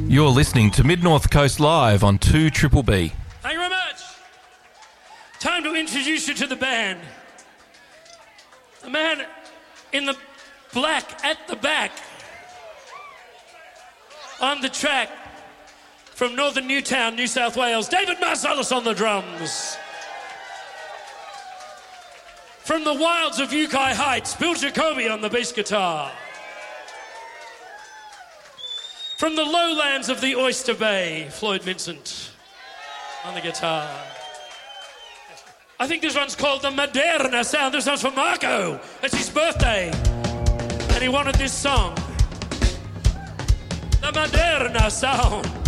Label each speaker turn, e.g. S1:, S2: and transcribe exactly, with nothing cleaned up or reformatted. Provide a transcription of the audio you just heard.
S1: You're listening to Mid North Coast Live on two Triple B.
S2: Thank you very much. Time to introduce you to the band. The man in the black at the back on the track from Northern Newtown, New South Wales, David Marsalis on the drums. From the wilds of Yukai Heights, Bill Jacoby on the bass guitar. From the lowlands of the Oyster Bay, Floyd Vincent on the guitar. I think this one's called the Maderna Sound. This one's for Marco. It's his birthday. And he wanted this song. The Maderna Sound.